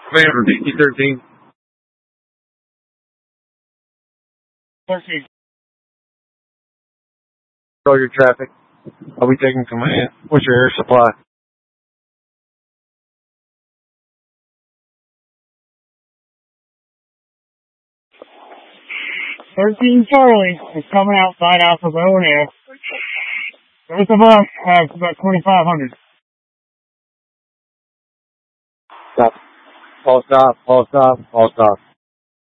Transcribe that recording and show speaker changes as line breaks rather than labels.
Commander, DC-13.
13.
Control your traffic. I'll be taking command. What's your air supply?
13 Charlie is coming outside Alpha Boneo. Both of us have about 2,500.
Stop. All stop. All stop. All stop.